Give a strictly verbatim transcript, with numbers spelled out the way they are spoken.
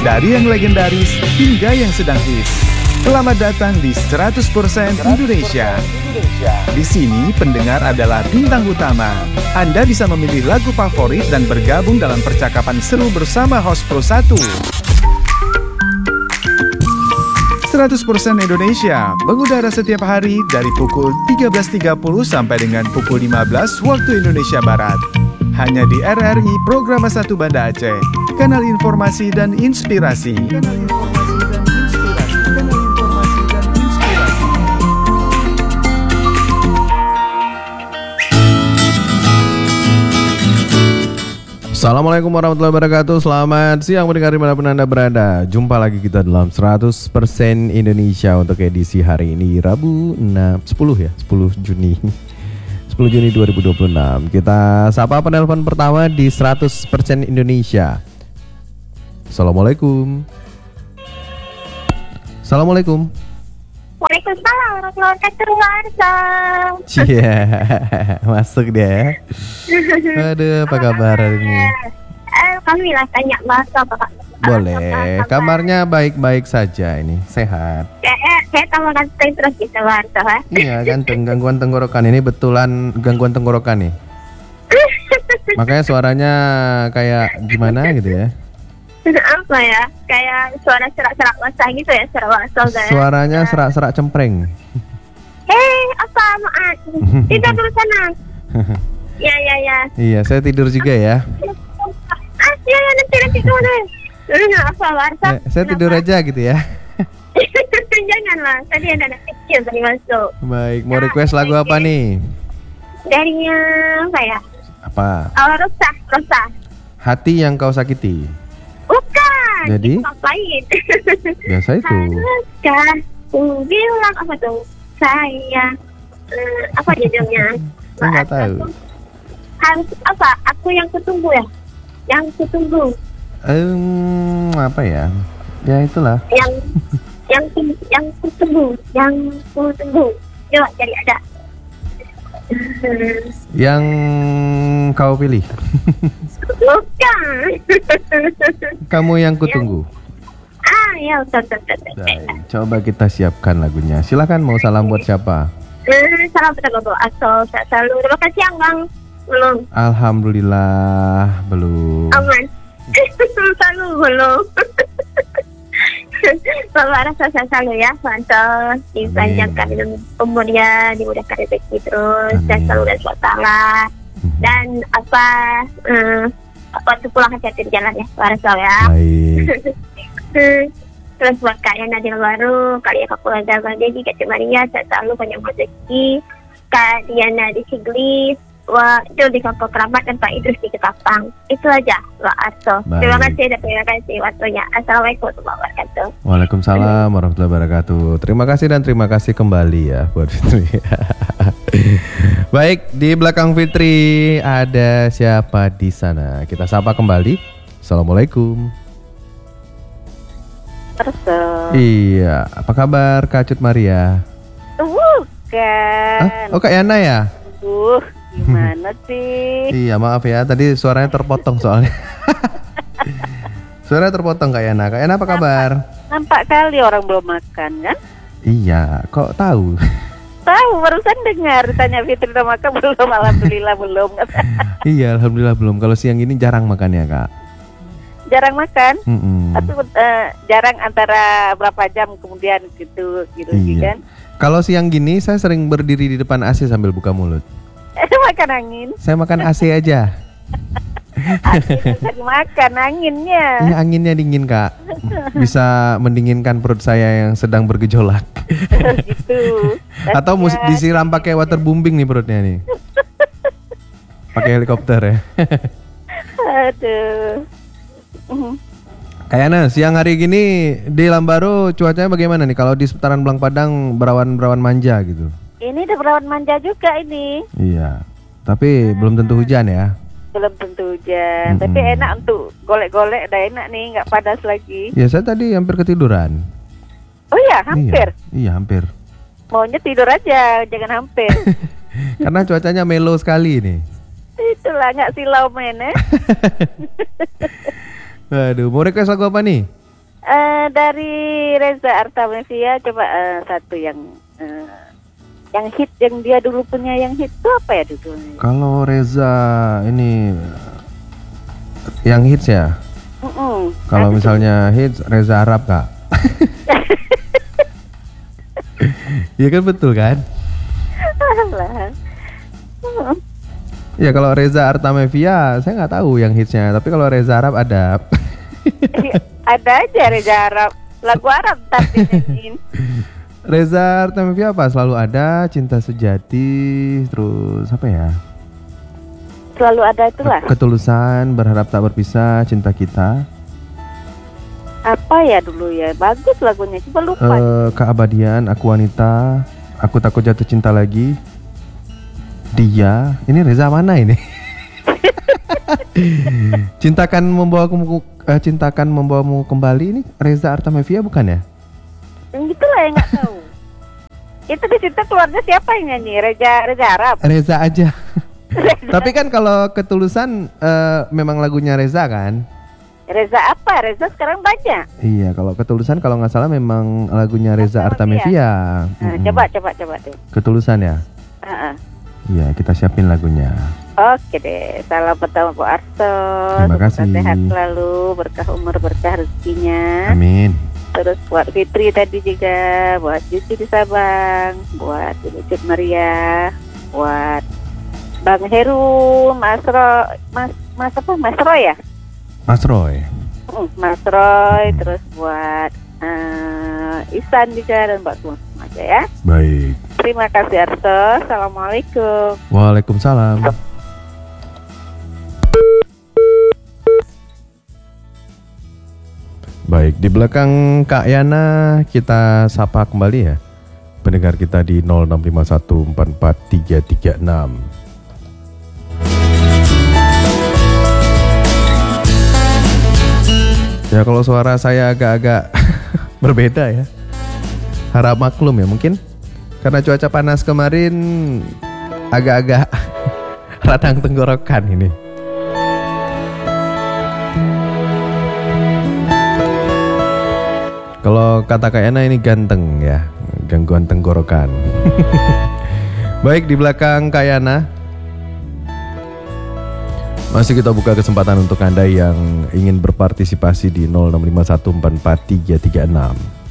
dari yang legendaris hingga yang sedang hits. Selamat datang di seratus persen Indonesia. Di sini pendengar adalah bintang utama. Anda bisa memilih lagu favorit dan bergabung dalam percakapan seru bersama host Pro satu. seratus persen Indonesia mengudara setiap hari dari pukul tiga belas tiga puluh sampai dengan pukul lima belas waktu Indonesia Barat. Hanya di R R I Programa satu Banda Aceh, kanal informasi dan inspirasi. Kanal informasi dan inspirasi. Kanal informasi dan inspirasi. Assalamualaikum warahmatullahi wabarakatuh. Selamat siang mendengar dimanapun Anda berada. Jumpa lagi kita dalam seratus persen Indonesia untuk edisi hari ini Rabu enam, sepuluh ya, sepuluh Juni sepuluh Juni dua ribu dua puluh enam. Kita sapa penelpon pertama di seratus persen Indonesia. Assalamualaikum. Assalamualaikum. Waalaikumsalam warahmatullahi wabarakatuh. Cia, masuk dia ya. Aduh, apa kabar hari ini? Eh, kami lah tanya bahasa Pak. Boleh. Kabarnya baik-baik saja ini, sehat. Kayak saya tambah ganteng terus gitu bahasa. Iya, ganteng. Gangguan tenggorokan ini betulan gangguan tenggorokan nih. Makanya suaranya kayak gimana gitu ya? Apa ya? Kayak suara serak-serak basah gitu ya, serak basah ya. Suaranya serak-serak cempreng. Eh, apa maaf? Tidak dulu sana. Ya, ya, ya. Iya, saya tidur juga ya. Ah, ya, ya, nanti nanti kemana? Apa bahasa? Eh, saya tidur aja gitu ya. Janganlah, tadi ada anak kecil tadi masuk. Baik, mau request lagu apa nih? Darinya apa ya? Apa? Oh, Rosa, Rosa. Hati yang kau sakiti. Bukan. Jadi? Itu ngapain? Biasa itu. Haruskah ku bilang apa tuh? Saya eh, apa judulnya? Saya nggak tahu. Harus apa? Aku yang kutunggu ya? Yang kutunggu. Um, apa ya? Ya itulah. Yang yang yang kutunggu, yang kutunggu. Coba cari ada. Yang kau pilih. Bukan. Kamu yang kutunggu. Ah, ya, betul, betul, betul. Baik, coba kita siapkan lagunya. Silakan, mau salam buat siapa? Eh, salam betul betul. Atau saya selalu. Terima kasih yang bang. Belum. Alhamdulillah belum. Aman. Selalu belum. Bapak rasa saya selalu ya, mantap. Dipanjangkan umurnya, dimudahkan rezeki terus, dan selalu dan suasana. Dan apa, eh, apa itu pulang hati-hati di jalan ya, Pak Rasul ya. Baik. Terus buat Kak Yana di baru, Kak Yana keluarga Bang Dedi, Kak Cik Maria, saya selalu banyak rezeki. Kak Diana di Siglis, Wah, itu di kampung kerabat dan Pak Idris di Ketapang. Itu aja, Pak Arso. Terima kasih dan terima kasih waktunya. Assalamualaikum warahmatullahi wabarakatuh. Waalaikumsalam warahmatullahi wabarakatuh. Terima kasih dan terima kasih kembali ya buat Fitri. Baik, di belakang Fitri ada siapa di sana? Kita sapa kembali. Assalamualaikum. Arso. Iya, apa kabar Kak Cut Maria? Bukan. Ah, oh Kak Yana ya? Uh, gimana sih? Iya, maaf ya, tadi suaranya terpotong soalnya. Suaranya terpotong Kak Yana. Kak Yana apa kabar? Nampak kali orang belum makan kan? Iya, kok tahu? Tahu, barusan dengar tanya Fitri udah makan belum? Alhamdulillah belum. Iya, alhamdulillah belum. Kalau siang ini jarang makan ya Kak? Jarang makan. Mm-mm. Tapi uh, jarang antara berapa jam kemudian gitu gitu Iya. kan? Kalau siang gini saya sering berdiri di depan A C sambil buka mulut. Eh, makan angin. Saya makan A C aja. Angin, makan anginnya. Iya, anginnya dingin Kak. Bisa mendinginkan perut saya yang sedang bergejolak. Gitu. Atau mus- disiram pakai waterbombing nih perutnya nih. Pakai helikopter ya. Aduh. Kayaknya siang hari gini di Lambaro cuacanya bagaimana nih? Kalau di seputaran Belang Padang berawan-berawan manja gitu. Ini ada berawan manja juga ini. Iya. Tapi belum tentu hujan ya. Belum tentu hujan, Mm-mm. tapi enak untuk golek-golek, udah enak nih, nggak panas lagi. Ya saya tadi hampir ketiduran. Oh ya, hampir. Iya, iya hampir. Maunya tidur aja, jangan hampir. Karena cuacanya mellow sekali nih. Itulah nggak silau men eh. Waduh, mau request lagu apa nih? uh, dari Reza Artamevia coba uh, satu yang uh, yang hit yang dia dulu punya yang hit itu apa ya judulnya? Kalau Reza ini yang hits ya. Mm-mm. Kalau misalnya hits Reza Arab Kak. Iya kan betul kan? Alah. Mm. Ya kalau Reza Artamevia saya nggak tahu yang hitsnya, tapi kalau Reza Arab ada. Ada aja Reza Arab, lagu Arab tapi nyanyiin. Reza Artamevia apa? Selalu ada, cinta sejati, terus apa ya? Selalu ada itulah. Ketulusan, berharap tak berpisah, cinta kita. Apa ya dulu ya? Bagus lagunya, coba lupa. Uh, keabadian, aku wanita, aku takut jatuh cinta lagi. Dia, ini Reza mana ini? Cintakan membawamu, uh, cintakan membawamu kembali, ini Reza Artamevia bukan ya? Yang gitulah yang nggak tahu. Itu di situ keluarnya siapa yang nyanyi? Reza Reza Arab. Reza aja. Tapi kan kalau ketulusan uh, memang lagunya Reza kan? Reza apa? Reza sekarang banyak. Iya, kalau ketulusan kalau nggak salah memang lagunya Reza Artamevia. Nah, Mm-mm. coba coba coba tuh. Ketulusan ya? Uh-uh. Iya, kita siapin lagunya. Oke deh, salam pertama Bu Arto. Terima Semoga kasih. sehat selalu, berkah umur, berkah rezekinya. Amin. Terus buat Fitri tadi juga, buat Cucu di Sabang, buat Cucu Maria, buat Bang Heru, Mas Ro, Mas Mas apa? Mas Roy ya? Mas Roy. Mm, Mas Roy, terus buat uh, Isan juga dan buat semua semua aja ya. Baik. Terima kasih Arto. Assalamualaikum. Waalaikumsalam. Baik, di belakang Kak Yana kita sapa kembali ya pendengar kita di nol enam lima satu empat empat tiga tiga enam. Ya kalau suara saya agak-agak berbeda ya, harap maklum ya, mungkin karena cuaca panas kemarin agak-agak radang tenggorokan ini. Kalau kata Kak Yana ini ganteng ya, gangguan tenggorokan. Baik, di belakang Kak Yana masih kita buka kesempatan untuk Anda yang ingin berpartisipasi di nol enam lima satu empat empat tiga tiga enam.